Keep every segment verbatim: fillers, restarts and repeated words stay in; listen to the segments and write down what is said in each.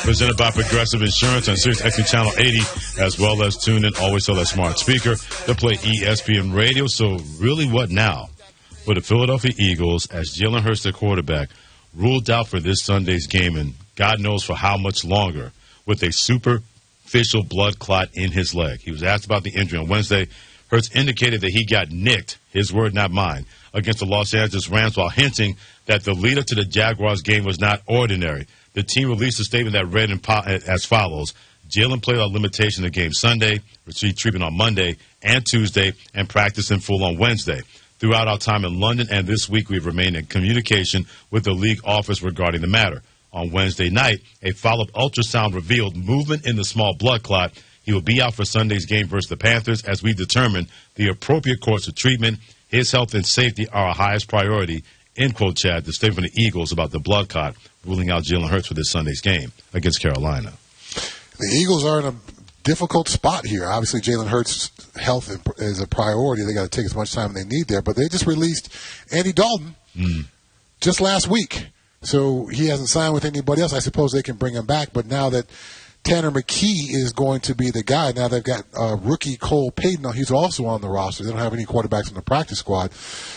presented by Progressive Insurance on Sirius X M Channel eighty, as well as tune in, always tell that smart speaker to play E S P N Radio. So really what now? For the Philadelphia Eagles, as Jalen Hurts, their quarterback, ruled out for this Sunday's game, and God knows for how much longer, with a superficial blood clot in his leg. He was asked about the injury on Wednesday. Hurts indicated that he got nicked, his word, not mine, against the Los Angeles Rams, while hinting that the lead-up to the Jaguars game was not ordinary. The team released a statement that read in po- as follows: Jalen played on limitation in the game Sunday, received treatment on Monday and Tuesday, and practiced in full on Wednesday. Throughout our time in London and this week, we've remained in communication with the league office regarding the matter. On Wednesday night, a follow-up ultrasound revealed movement in the small blood clot. He will be out for Sunday's game versus the Panthers as we determine the appropriate course of treatment. His health and safety are our highest priority, end quote, Chad, the statement from the Eagles about the blood clot, ruling out Jalen Hurts for this Sunday's game against Carolina. The Eagles are in a difficult spot here. Obviously, Jalen Hurts' health is a priority. They got to take as much time as they need there. But they just released Andy Dalton mm. just last week. So he hasn't signed with anybody else. I suppose they can bring him back. But now that Tanner McKee is going to be the guy, now they've got uh, rookie Cole Payton. He's also on the roster. They don't have any quarterbacks in the practice squad.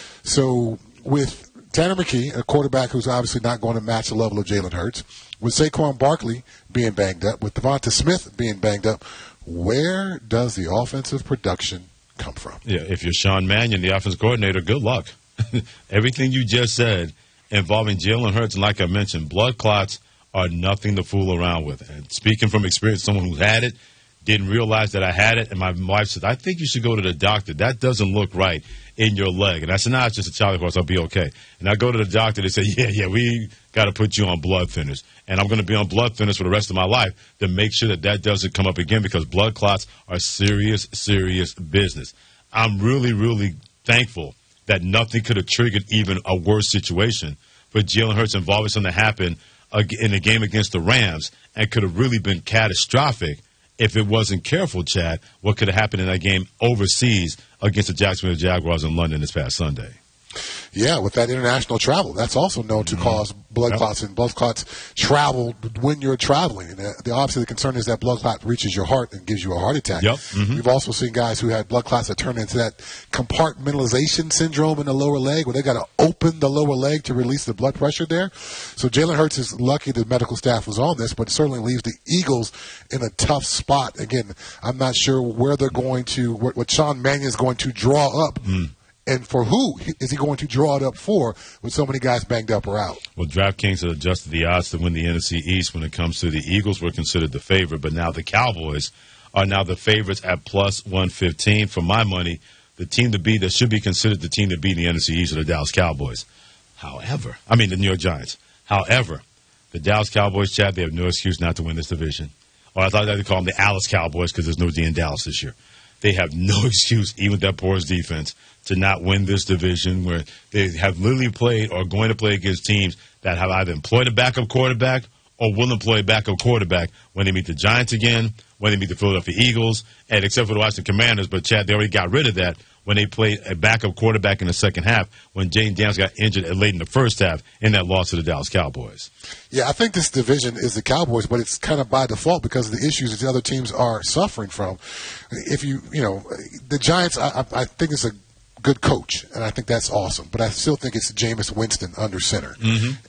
So with Tanner McKee, a quarterback who's obviously not going to match the level of Jalen Hurts, with Saquon Barkley being banged up, with Devonta Smith being banged up, where does the offensive production come from? Yeah, if you're Sean Mannion, the offensive coordinator, good luck. Everything you just said involving Jalen Hurts, and like I mentioned, blood clots are nothing to fool around with. And speaking from experience, someone who's had it, didn't realize that I had it, and my wife said, I think you should go to the doctor. That doesn't look right in your leg. And I said, nah, it's just a Charlie horse. I'll be okay. And I go to the doctor. They say, yeah, yeah, we got to put you on blood thinners. And I'm going to be on blood thinners for the rest of my life to make sure that that doesn't come up again, because blood clots are serious, serious business. I'm really, really thankful that nothing could have triggered even a worse situation for Jalen Hurts involving something that happened in a game against the Rams and could have really been catastrophic if it wasn't careful, Chad, what could have happened in that game overseas against the Jacksonville Jaguars in London this past Sunday. Yeah, with that international travel, that's also known to mm-hmm. cause blood yep. clots, and blood clots travel when you're traveling. And the, the, obviously, the concern is that blood clot reaches your heart and gives you a heart attack. Yep. Mm-hmm. We've also seen guys who had blood clots that turn into that compartmentalization syndrome in the lower leg, where they got to open the lower leg to release the blood pressure there. So Jalen Hurts is lucky the medical staff was on this, but it certainly leaves the Eagles in a tough spot. Again, I'm not sure where they're going to, what, what Sean Mannion is going to draw up. Mm. And for who is he going to draw it up for with so many guys banged up or out? Well, DraftKings has adjusted the odds to win the N F C East when it comes to the Eagles. Were considered the favorite, but now the Cowboys are now the favorites at plus one fifteen. For my money, the team to beat that should be considered the team to beat in the N F C East are the Dallas Cowboys. However, I mean the New York Giants. However, the Dallas Cowboys, Chad, they have no excuse not to win this division. Or I thought they'd call them the Alice Cowboys because there's no D in Dallas this year. They have no excuse, even with that porous defense, to not win this division, where they have literally played or going to play against teams that have either employed a backup quarterback or will employ a backup quarterback when they meet the Giants again, when they meet the Philadelphia Eagles, and except for the Washington Commanders. But, Chad, they already got rid of that when they played a backup quarterback in the second half when Jane Daniels got injured late in the first half in that loss to the Dallas Cowboys. Yeah, I think this division is the Cowboys, but it's kind of by default because of the issues that the other teams are suffering from. If you, you know, the Giants, I, I think it's a good coach, and I think that's awesome. But I still think it's Jameis Winston under center. Mm-hmm.